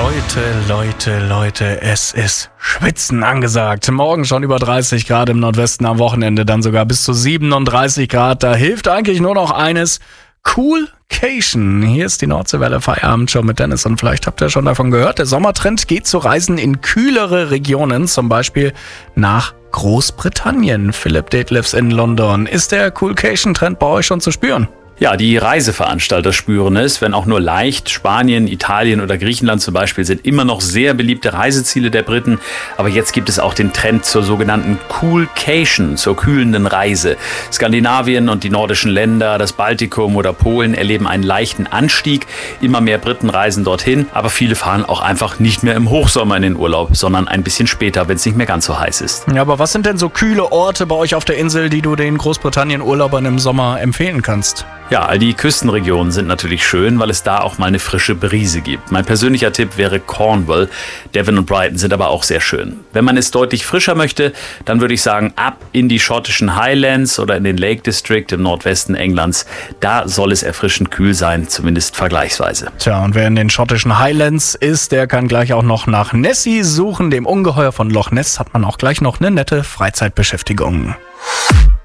Leute, es ist Schwitzen angesagt. Morgen schon über 30 Grad im Nordwesten, am Wochenende dann sogar bis zu 37 Grad. Da hilft eigentlich nur noch eines: Coolcation. Hier ist die Nordseewelle Feierabendshow mit Dennis und vielleicht habt ihr schon davon gehört. Der Sommertrend geht zu Reisen in kühlere Regionen, zum Beispiel nach Großbritannien. Philipp Detlefs in London. Ist der Coolcation-Trend bei euch schon zu spüren? Ja, die Reiseveranstalter spüren es, wenn auch nur leicht. Spanien, Italien oder Griechenland zum Beispiel sind immer noch sehr beliebte Reiseziele der Briten. Aber jetzt gibt es auch den Trend zur sogenannten Coolcation, zur kühlenden Reise. Skandinavien und die nordischen Länder, das Baltikum oder Polen erleben einen leichten Anstieg. Immer mehr Briten reisen dorthin, aber viele fahren auch einfach nicht mehr im Hochsommer in den Urlaub, sondern ein bisschen später, wenn es nicht mehr ganz so heiß ist. Ja, aber was sind denn so kühle Orte bei euch auf der Insel, die du den Großbritannien-Urlaubern im Sommer empfehlen kannst? Ja, all die Küstenregionen sind natürlich schön, weil es da auch mal eine frische Brise gibt. Mein persönlicher Tipp wäre Cornwall. Devon und Brighton sind aber auch sehr schön. Wenn man es deutlich frischer möchte, dann würde ich sagen, ab in die schottischen Highlands oder in den Lake District im Nordwesten Englands. Da soll es erfrischend kühl sein, zumindest vergleichsweise. Tja, und wer in den schottischen Highlands ist, der kann gleich auch noch nach Nessie suchen. Dem Ungeheuer von Loch Ness hat man auch gleich noch eine nette Freizeitbeschäftigung.